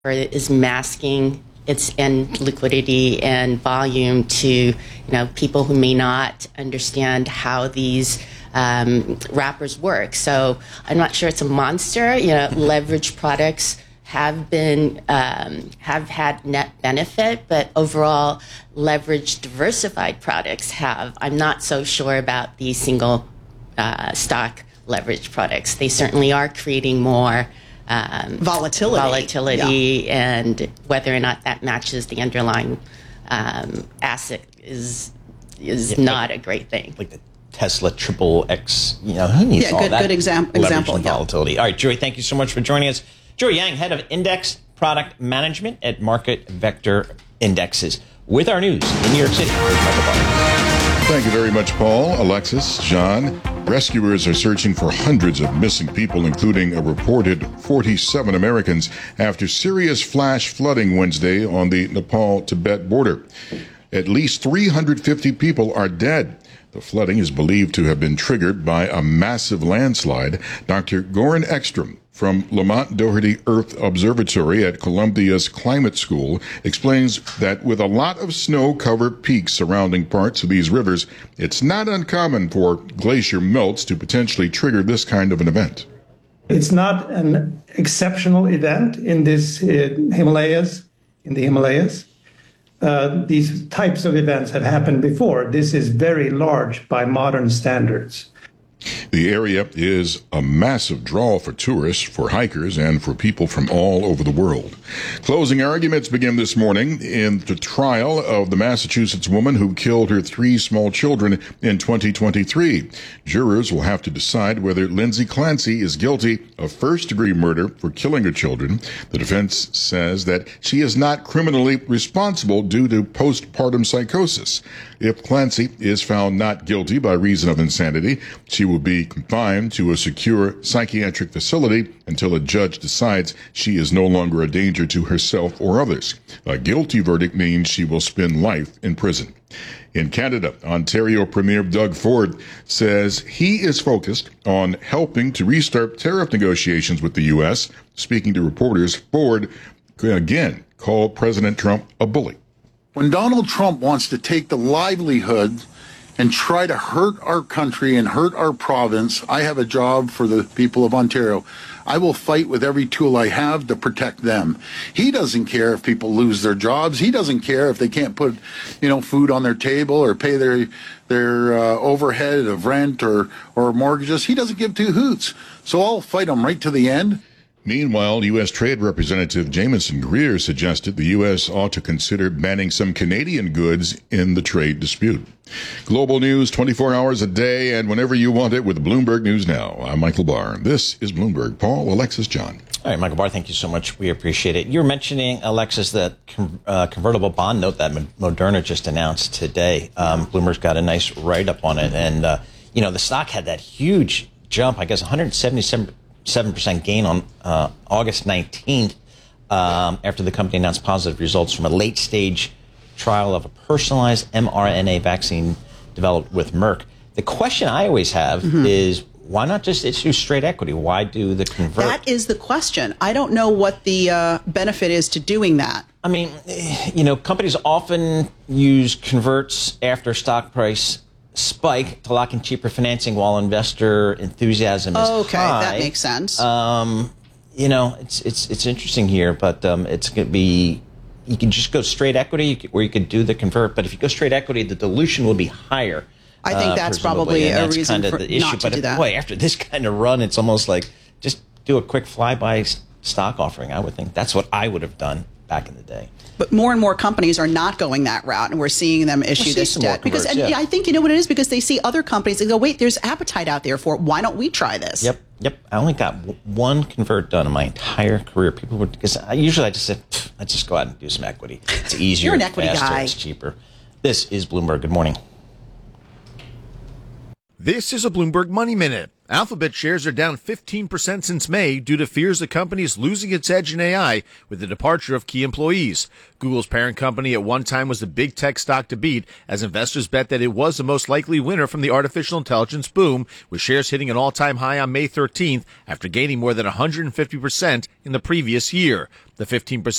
is masking its and liquidity and volume to people who may not understand how these wrappers work. So I'm not sure it's a monster. Leverage products have had net benefit, but overall leverage diversified products have. I'm not so sure about the single stock leverage products. They certainly are creating more volatility, and whether or not that matches the underlying asset is not a great thing. Like the Tesla triple X, who needs all that? Good example. And volatility. All right, Joy, thank you so much for joining us. Joy Yang, head of Index Product Management at Market Vector Indexes, with our news in New York City. Here's Michael Barr. Thank you very much, Paul, Alexis, John. Rescuers are searching for hundreds of missing people, including a reported 47 Americans, after serious flash flooding Wednesday on the Nepal-Tibet border. At least 350 people are dead. The flooding is believed to have been triggered by a massive landslide. Dr. Goran Ekstrom from Lamont Doherty Earth Observatory at Columbia's Climate School explains that with a lot of snow-covered peaks surrounding parts of these rivers, it's not uncommon for glacier melts to potentially trigger this kind of an event. It's not an exceptional event in the Himalayas. These types of events have happened before. This is very large by modern standards. The area is a massive draw for tourists, for hikers, and for people from all over the world. Closing arguments begin this morning in the trial of the Massachusetts woman who killed her 3 small children in 2023. Jurors will have to decide whether Lindsay Clancy is guilty of first-degree murder for killing her children. The defense says that she is not criminally responsible due to postpartum psychosis. If Clancy is found not guilty by reason of insanity, she will be confined to a secure psychiatric facility until a judge decides she is no longer a danger to herself or others. A guilty verdict means she will spend life in prison. In Canada, Ontario Premier Doug Ford says he is focused on helping to restart tariff negotiations with the U.S. Speaking to reporters, Ford again called President Trump a bully. When Donald Trump wants to take the livelihood and try to hurt our country and hurt our province, I have a job for the people of Ontario. I will fight with every tool I have to protect them. He doesn't care if people lose their jobs. He doesn't care if they can't put, food on their table or pay their overhead of rent or mortgages. He doesn't give 2 hoots. So I'll fight him right to the end. Meanwhile, U.S. Trade Representative Jamieson Greer suggested the U.S. ought to consider banning some Canadian goods in the trade dispute. Global news 24 hours a day and whenever you want it with Bloomberg News Now. I'm Michael Barr. This is Bloomberg. Paul, Alexis, John. All right, Michael Barr, thank you so much. We appreciate it. You're mentioning, Alexis, that convertible bond note that Moderna just announced today. Bloomberg's got a nice write-up on it. And, the stock had that huge jump, I guess 177% gain on August 19th after the company announced positive results from a late-stage trial of a personalized mRNA vaccine developed with Merck. The question I always have is, why not just issue straight equity? Why do the convert? That is the question. I don't know what the benefit is to doing that. I mean, companies often use converts after stock price spike to lock in cheaper financing while investor enthusiasm is okay, high. That makes sense. It's interesting here, but it's going to be, you can just go straight equity, or you could do the convert. But if you go straight equity, the dilution will be higher. I think that's probably a reason for the issue. Not to do that. Boy, after this kind of run, it's almost like just do a quick flyby stock offering. I would think that's what I would have done back in the day. But more and more companies are not going that route, and we're seeing them issue this debt. Because I think you know what it is, because they see other companies and go, wait, there's appetite out there for it. Why don't we try this? Yep. I only got one convert done in my entire career. People would, because I just said, let's just go out and do some equity. It's easier, You're an equity faster, guy. It's cheaper. This is Bloomberg. Good morning. This is a Bloomberg Money Minute. Alphabet shares are down 15% since May due to fears the company is losing its edge in AI with the departure of key employees. Google's parent company at one time was the big tech stock to beat, as investors bet that it was the most likely winner from the artificial intelligence boom, with shares hitting an all-time high on May 13th after gaining more than 150% in the previous year. The 15%